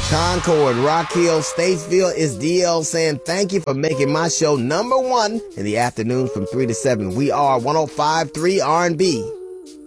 Concord, Rock Hill, Statesville, is DL saying thank you for making my show #1 in the afternoons from 3 to 7. We are 105.3 R&B.